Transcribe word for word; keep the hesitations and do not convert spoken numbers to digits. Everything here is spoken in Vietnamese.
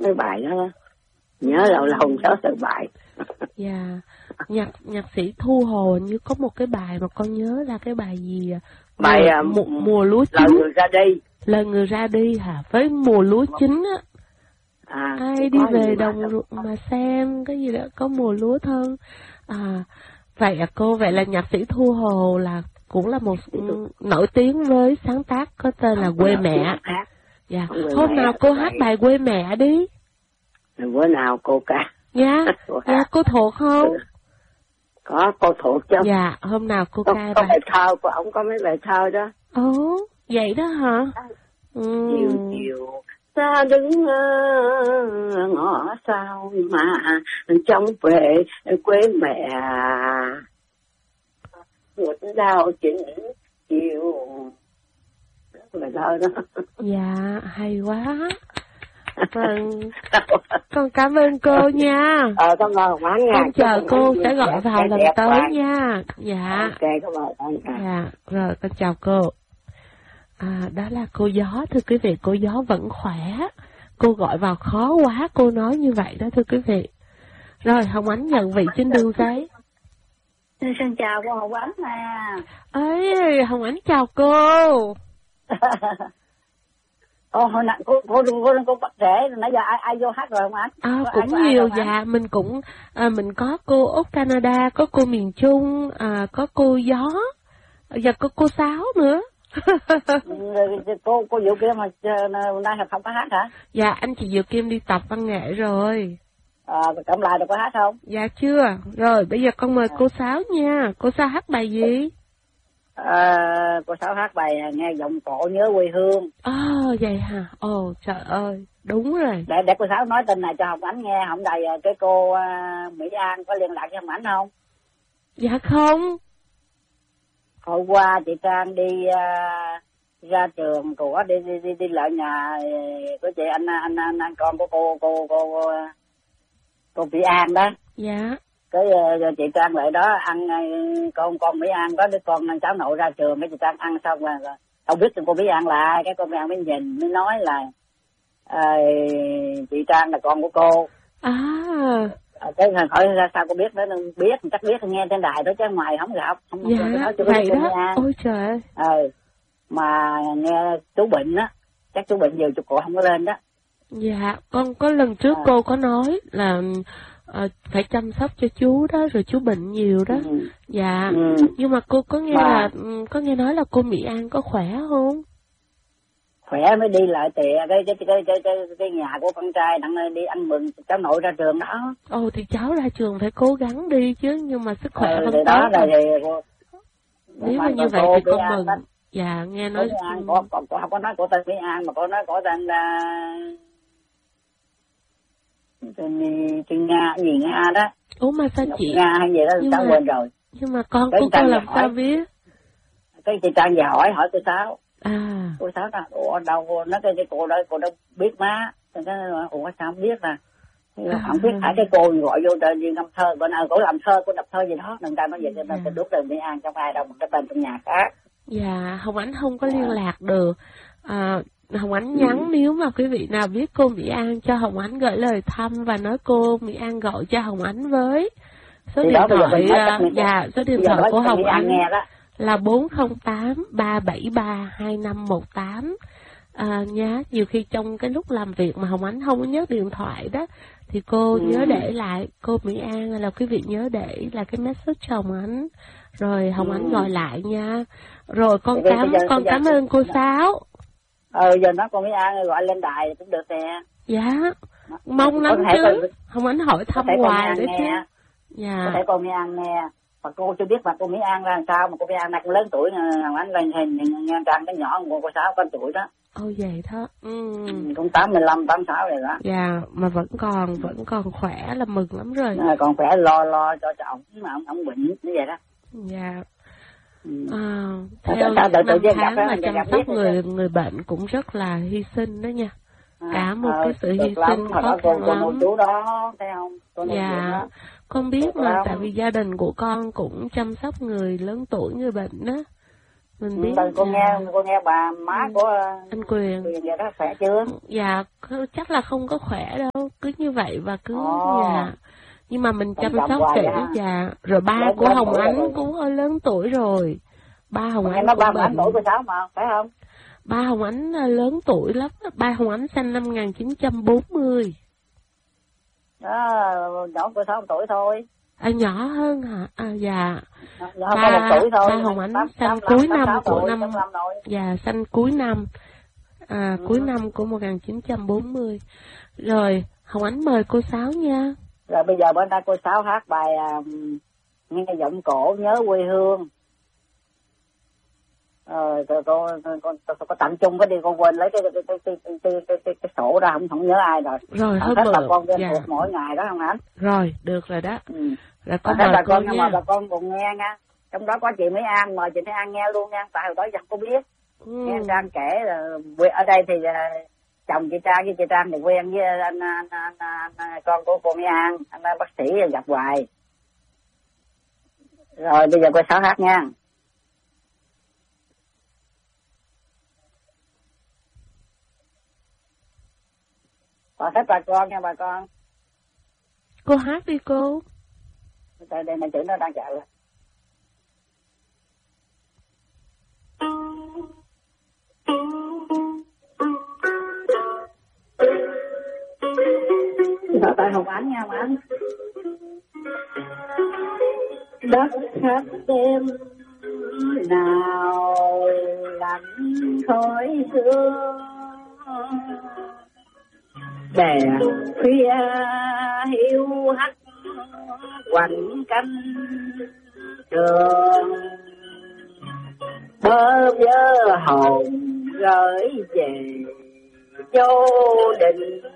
mấy bài đó, nhớ lâu lâu nhớ từng bài. Dạ, nhạc nhạc sĩ Thu Hồ như có một cái bài mà con nhớ là cái bài gì? Bài mùa, mùa, mùa lúa chín. Lời người ra đi. Lời người ra đi hả? Với mùa lúa chín á. À, ai đi về đồng ruộng mà xem cái gì đó, có mùa lúa thơm. À, vậy à cô, vậy là nhạc sĩ Thu Hồ là cũng là một nổi tiếng với sáng tác có tên là Quê Mẹ. Dạ, hôm nào cô hát bài Quê Mẹ đi. Bữa nào cô ca. Dạ, dạ cô thuộc không? Có, cô thuộc chứ. Dạ, hôm nào cô có, ca có bài. bài thơ của ổng, có mấy bài thơ đó. Ồ, vậy đó hả? Ừ. Chiều chiều ta đứng uh, ngõ sau mà trong về quê mẹ một đào chỉnh chiều. Bài thơ đó. Dạ, hay quá. Vâng, con cảm ơn cô nha. Ờ, con ngồi quán nha. Con chờ cô sẽ gọi vào lần tới nha. Dạ. Ok, con mời. Dạ, rồi con chào cô. À, đó là cô Gió, thưa quý vị, cô Gió vẫn khỏe. Cô gọi vào khó quá, cô nói như vậy đó thưa quý vị. Rồi, Hồng Ánh nhận vị trên đường giấy. Xin chào cô Hồng Ánh à. Ê, Hồng Ánh chào cô. Ồ, hồi nãy cô cô cô cô bắt rễ, nãy giờ ai ai vô hát rồi không anh? À, cũng ai, nhiều dạ, anh? mình cũng à, mình có cô Úc Canada, có cô miền Trung, à, có cô Gió, và có cô Sáu nữa. cô cô Diệu Kim mà nay không có hát hả? Dạ, anh chị Diệu Kim đi tập văn nghệ rồi. À, Cộng lại được có hát không? Dạ chưa. Rồi bây giờ con mời à. cô Sáu nha. Cô Sáu hát bài gì? À, cô Sáu hát bài nghe giọng cổ nhớ quê hương. Ồ, oh, vậy hả? Ồ, oh, trời ơi, đúng rồi. Để để cô Sáu nói tin này cho Hồng Ánh nghe, không đầy cái cô uh, Mỹ An có liên lạc với Hồng Ánh không? Dạ không. Hôm qua chị Trang đi uh, ra trường của đi đi đi, đi lại nhà của chị anh anh anh, anh con của cô cô cô cô Mỹ An đó. Dạ. Cái uh, chị Trang lại đó ăn uh, con con Mỹ An có đứa con cháu nội ra trường, cái chị Trang ăn xong rồi không biết cô Mỹ An là ai, cái cô Mỹ An mới nhìn mới nói là uh, chị Trang là con của cô. À. Cái hỏi ra sao cô biết đó, biết chắc biết nghe trên đài đó chứ ngoài không gặp. Không dạ, nói vậy đó. Ôi trời ơi. Ờ, mà nghe chú bệnh á, chắc chú bệnh nhiều chú cổ không có lên đó. Dạ, con có lần trước à. cô có nói là uh, phải chăm sóc cho chú đó, rồi chú bệnh nhiều đó. Ừ. Dạ, ừ. Nhưng mà cô có nghe mà... là có nghe nói là cô Mỹ An có khỏe không? Khỏe mới đi lại tiệ cái cái cái cái cái, cái nhà của con trai đang đi ăn mừng cháu nội ra trường đó. Ồ thì cháu ra trường phải cố gắng đi chứ, nhưng mà sức khỏe ừ, vẫn đó tốt. Là nếu mà như vậy thì con mừng. Đó. Dạ nghe nói An, có, có, có, không có nói của tên Mỹ An mà có nói của tên uh, tên, tên Nga gì Nga đó. Ủa mà sao Ngọc chị Nga hay gì đó cháu quên rồi. Nhưng mà con của cô làm sao biết? Cái chị Trang về hỏi hỏi cô Sáu. À. Cô Sáu là ủa đâu nó cái cái cô đó cô đâu biết má, cái ủa sao không biết nè. À. Không biết phải cái cô gọi vô trời gì ngâm thơ, bữa nào cổ làm thơ, cô đọc thơ gì đó, đừng ta nói vậy cho nên tôi đút từ Mỹ An trong ai đâu một cái tên trong nhà khác. Dạ, Hồng Ánh không có liên lạc được. À, Hồng Ánh nhắn ừ. nếu mà quý vị nào biết cô Mỹ An cho Hồng Ánh gửi lời thăm và nói cô Mỹ An gọi cho Hồng Ánh với. Số thì điện thoại uh, dạ, số điện thoại của Hồng Ánh là bốn không tám ba bảy ba hai năm một tám. À, nhá, nhiều khi trong cái lúc làm việc mà Hồng Ánh không có nhớ điện thoại đó thì cô ừ. nhớ để lại, cô Mỹ An là quý vị nhớ để là cái message cho Hồng Ánh rồi Hồng ừ. Ánh gọi lại nha. Rồi con thì cảm giờ, con cảm ơn cô Sáu. Ờ giờ nó con Mỹ An gọi lên đài cũng được nè. Dạ. Mong lắm chứ. Con... Hồng Ánh hỏi thăm hoài đấy chứ. Dạ. Có thể cô Mỹ An nghe mà cô chưa biết mà cô Mỹ An ra làm sao mà cô Mỹ An này cũng lớn tuổi, Hồng Ánh lên hình nghe Trang cái nhỏ của cô Sáu con tuổi đó. Ồ vậy đó. Ừ. Cũng tám mươi lăm, tám mươi sáu rồi đó. Dạ, mà vẫn còn vẫn còn khỏe là mừng lắm rồi. À, còn khỏe lo lo cho cho ổng mà ổng ổng bệnh như vậy đó. Dạ. Ừ. À, theo những năm tháng mà chăm sóc người người bệnh cũng rất là hy sinh đó nha. À, cả một à, cái sự hy sinh khó khăn lắm. Chú đó, thấy không? Con dạ, con biết mà, tại vì gia đình của con cũng chăm sóc người lớn tuổi, người bệnh đó. Mình biết. Ừ, cô dạ. nghe cô nghe bà má của anh Quyền. Quyền vậy đó khỏe chưa? Dạ chắc là không có khỏe đâu, cứ như vậy và cứ Ồ. dạ. Nhưng mà mình chăm Chăm sóc hoài kỹ. vậy ha. Dạ. Rồi ba Lớn- của lớn Hồng tuổi Ánh rồi. cũng hơi lớn tuổi rồi. Ba Hồng Nghe Ánh nói cũng ba mươi bệnh. tuổi cô Sáu mà phải không? Ba Hồng Ánh lớn tuổi lắm. Ba Hồng Ánh sinh năm một nghìn chín trăm bốn mươi. Đó, nhỏ cô Sáu một tuổi thôi. À, nhỏ hơn hả? À, dạ. Nhỏ hơn có một tuổi thôi. Ba Hồng Ánh Tám- sanh tám- cuối tám- năm tám của tuổi, năm. tám mươi lăm rồi. Dạ, sanh cuối năm. À, Ừ. cuối năm của một nghìn chín trăm bốn mươi. Rồi, Hồng Ánh mời cô Sáu nha. Rồi bây giờ bên ta cô Sáu hát bài um, nghe giọng cổ nhớ quê hương. Ờ, tôi cô có tặng chung cái đi, con quên lấy cái cái cái cái cái cái, cái, cái, cái sổ ra, không không nhớ ai rồi. Rồi à, thôi hết bà mượn. con quen Dạ. thuộc mỗi ngày đó không anh? Rồi, được rồi đó. Ừ. Rồi con Hết mời bà cô con nhưng nha. mà bà con cùng nghe nha. Trong đó có chị Mỹ An, mời chị Mỹ An nghe luôn nha, tại hồi đó chẳng có biết. Ừ. Nghe anh Trang kể là ở đây thì uh, chồng chị Trang với chị Trang thì quen với anh, anh, anh, anh, anh con của cô Mỹ An, anh bác sĩ gặp hoài. Rồi bây giờ cô Sáu hát nha. Bà thích bà con nha bà con. Cô hát đi cô. Đây đây này chữ nó đang chạy rồi. Ở tại Hồng Ánh nha Hồng Ánh. Đất khách đêm nào lạnh khói sương, đè khuya hiu hắt quạnh canh trường, bơ vơ hồn gửi về vô định